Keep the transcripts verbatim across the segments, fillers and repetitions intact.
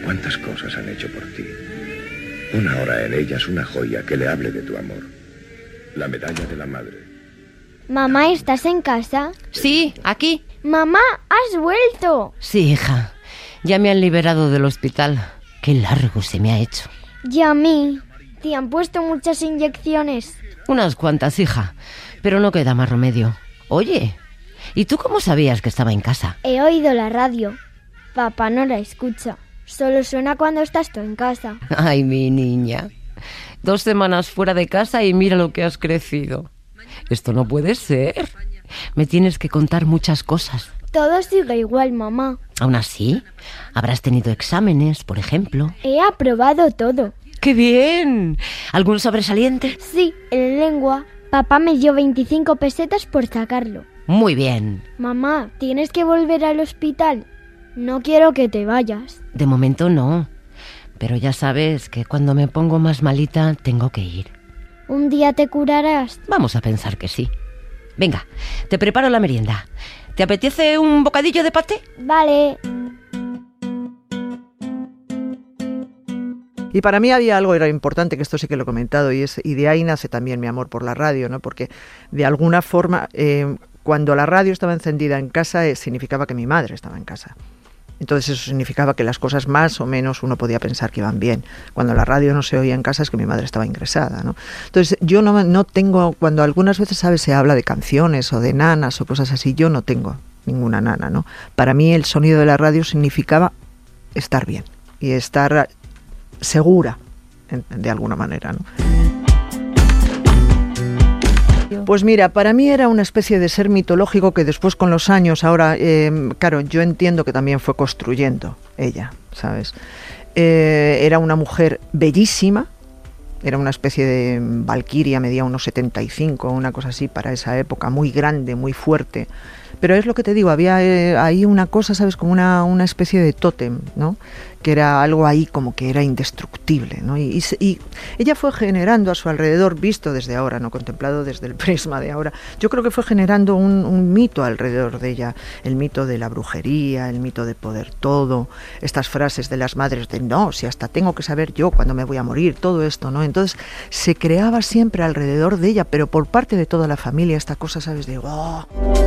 cuántas cosas han hecho por ti. Una hora en ellas, una joya que le hable de tu amor. La medalla de la madre. Mamá, ¿estás en casa? Sí, aquí. Mamá, ¿has vuelto? Sí, hija. Ya me han liberado del hospital. Qué largo se me ha hecho. Y a mí. ¿Te han puesto muchas inyecciones? Unas cuantas, hija. Pero no queda más remedio. Oye, ¿y tú cómo sabías que estaba en casa? He oído la radio. Papá no la escucha. Solo suena cuando estás tú en casa. Ay, mi niña. Dos semanas fuera de casa y mira lo que has crecido. Esto no puede ser. Me tienes que contar muchas cosas. Todo sigue igual, mamá. Aún así, habrás tenido exámenes, por ejemplo. He aprobado todo. ¡Qué bien! ¿Algún sobresaliente? Sí, en lengua. Papá me dio veinticinco pesetas por sacarlo. Muy bien. Mamá, ¿tienes que volver al hospital? No quiero que te vayas. De momento no. Pero ya sabes que cuando me pongo más malita tengo que ir. ¿Un día te curarás? Vamos a pensar que sí. Venga, te preparo la merienda. ¿Te apetece un bocadillo de paté? Vale. Y para mí había algo era importante, que esto sí que lo he comentado, y es y de ahí nace también mi amor por la radio, ¿no? Porque de alguna forma, eh, cuando la radio estaba encendida en casa, eh, significaba que mi madre estaba en casa. Entonces eso significaba que las cosas más o menos uno podía pensar que iban bien. Cuando la radio no se oía en casa es que mi madre estaba ingresada, ¿no? Entonces yo no, no tengo, cuando algunas veces, ¿sabes?, se habla de canciones o de nanas o cosas así, yo no tengo ninguna nana, ¿no? Para mí el sonido de la radio significaba estar bien y estar segura, de alguna manera, ¿no? Pues mira, para mí era una especie de ser mitológico que después con los años, ahora, eh, claro, yo entiendo que también fue construyendo ella, ¿sabes? Eh, era una mujer bellísima, era una especie de valquiria, medía unos setenta y cinco, una cosa así para esa época, muy grande, muy fuerte. Pero es lo que te digo, había eh, ahí una cosa, ¿sabes?, como una, una especie de tótem, ¿no?, que era algo ahí como que era indestructible, ¿no? Y, y, y ella fue generando a su alrededor, visto desde ahora, no contemplado desde el prisma de ahora, yo creo que fue generando un, un mito alrededor de ella, el mito de la brujería, el mito de poder todo, estas frases de las madres de no, si hasta tengo que saber yo cuándo me voy a morir, todo esto, ¿no? Entonces se creaba siempre alrededor de ella, pero por parte de toda la familia, esta cosa, ¿sabes?, de oh.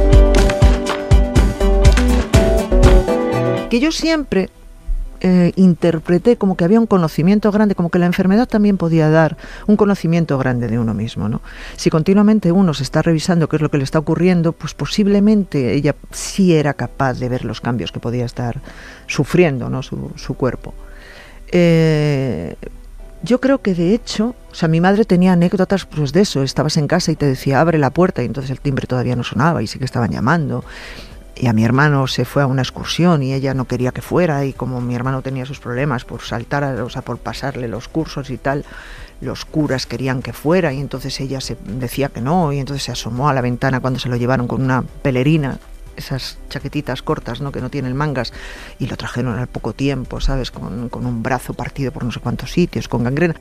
Que yo siempre eh, interpreté como que había un conocimiento grande, como que la enfermedad también podía dar un conocimiento grande de uno mismo, ¿no? Si continuamente uno se está revisando qué es lo que le está ocurriendo, pues posiblemente ella sí era capaz de ver los cambios que podía estar sufriendo, ¿no?, su, su cuerpo. Eh, yo creo que de hecho, o sea, mi madre tenía anécdotas pues de eso, estabas en casa y te decía abre la puerta y entonces el timbre todavía no sonaba y sí que estaban llamando. Y a mi hermano se fue a una excursión y ella no quería que fuera, y como mi hermano tenía sus problemas por saltar, a, o sea, por pasarle los cursos y tal, los curas querían que fuera y entonces ella se decía que no, y entonces se asomó a la ventana cuando se lo llevaron con una pelerina, esas chaquetitas cortas, ¿no?, que no tienen mangas, y lo trajeron al poco tiempo, ¿sabes?, con, con un brazo partido por no sé cuántos sitios, con gangrena.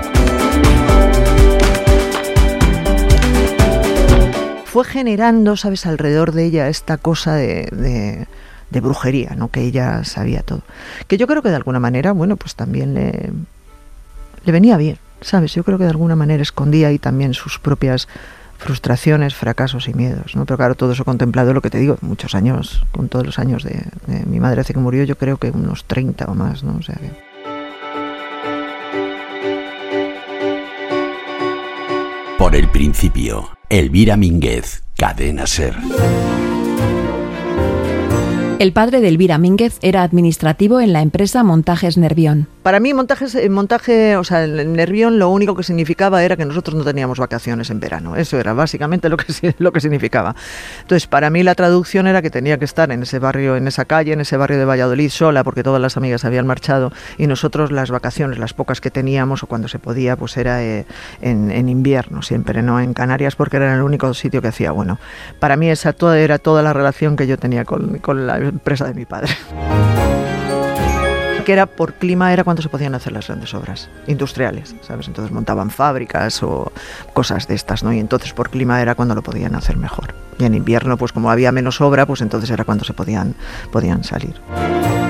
Fue generando, ¿sabes?, alrededor de ella esta cosa de, de, de brujería, ¿no?, que ella sabía todo. Que yo creo que de alguna manera, bueno, pues también le, le venía bien, ¿sabes? Yo creo que de alguna manera escondía ahí también sus propias frustraciones, fracasos y miedos, ¿no? Pero claro, todo eso contemplado, lo que te digo, muchos años, con todos los años de, de mi madre hace que murió, yo creo que unos treinta o más, ¿no? O sea que... Por el principio, Elvira Mínguez, Cadena SER. El padre de Elvira Mínguez era administrativo en la empresa Montajes Nervión. Para mí, montajes, montaje, o sea, el Nervión lo único que significaba era que nosotros no teníamos vacaciones en verano. Eso era básicamente lo que, lo que significaba. Entonces, para mí la traducción era que tenía que estar en ese barrio, en esa calle, en ese barrio de Valladolid sola, porque todas las amigas habían marchado, y nosotros las vacaciones, las pocas que teníamos, o cuando se podía, pues era eh, en, en invierno siempre, no en Canarias, porque era el único sitio que hacía bueno. Para mí esa toda, era toda la relación que yo tenía con, con la empresa de mi padre. Que era por clima, era cuando se podían hacer las grandes obras industriales, ¿sabes? Entonces montaban fábricas o cosas de estas, ¿no? Y entonces por clima era cuando lo podían hacer mejor. Y en invierno, pues como había menos obra, pues entonces era cuando se podían, podían salir.